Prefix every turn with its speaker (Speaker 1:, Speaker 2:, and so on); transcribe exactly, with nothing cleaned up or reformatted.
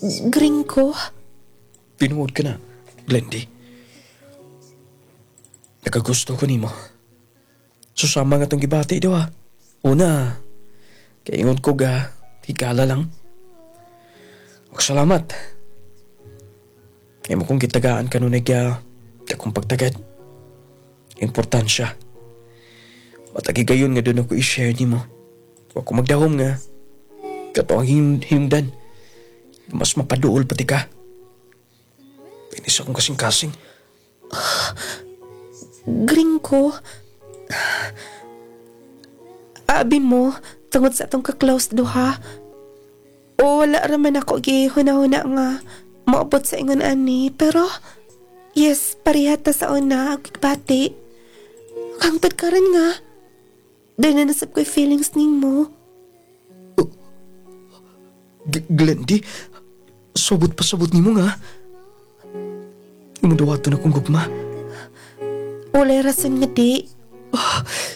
Speaker 1: Gring ko.
Speaker 2: Pinuod ka na, Glendy. Nakagusto ko nimo. Susama nga tong gibati daw ha. Una, kaingon ko ga, higala lang. Huwag salamat. Kaya mo kong gitagaan ka nun nagya, akong pagtagad. Importansya. Matagi gayon nga doon ako i-share nimo. Huwag ko magdahom nga. Kato ang him himdan. Mas mapaduol pati ka. Pinis akong kasing-kasing.
Speaker 1: Gring ko. Abi mo, tungod sa atong ka-close duha. O wala raman ako gihuna-huna nga maabot sa ingon ani. Pero, yes, parihata sa una, bati. Hangtod ka rin nga. Dahil na nasab ko'y feelings nimo.
Speaker 2: G- Glendy, sabot pa sabot nimo nga. Imundawato na kong gugma.
Speaker 1: Walay rason nga di.
Speaker 2: Ah,